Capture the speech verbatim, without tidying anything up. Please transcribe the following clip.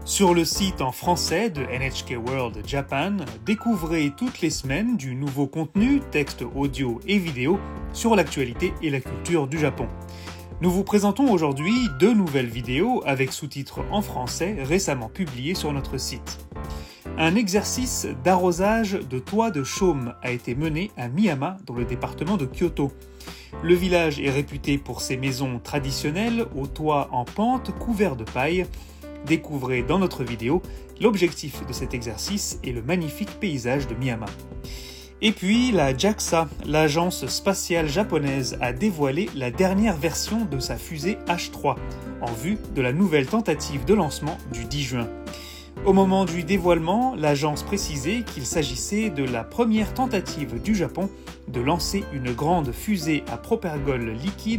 Sur le site en français de N H K World Japan, découvrez toutes les semaines du nouveau contenu, texte audio et vidéo, sur l'actualité et la culture du Japon. Nous vous présentons aujourd'hui deux nouvelles vidéos avec sous-titres en français récemment publiées sur notre site. Un exercice d'arrosage de toits de chaume a été mené à Miyama dans le département de Kyoto. Le village est réputé pour ses maisons traditionnelles aux toits en pente couverts de paille. Découvrez dans notre vidéo l'objectif de cet exercice et le magnifique paysage de Miyama. Et puis la JAXA, l'agence spatiale japonaise, a dévoilé la dernière version de sa fusée H trois en vue de la nouvelle tentative de lancement du dix juin. Au moment du dévoilement, l'agence précisait qu'il s'agissait de la première tentative du Japon de lancer une grande fusée à propergol liquide